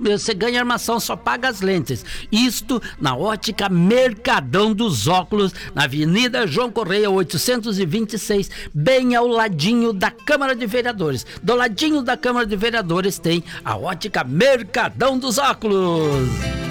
você ganha armação, só paga as lentes. Isto na Ótica Mercadão dos Óculos, na Avenida João Correia 826, bem ao ladinho da Câmara de Vereadores. Do ladinho da Câmara de Vereadores tem a Ótica Mercadão dos Óculos.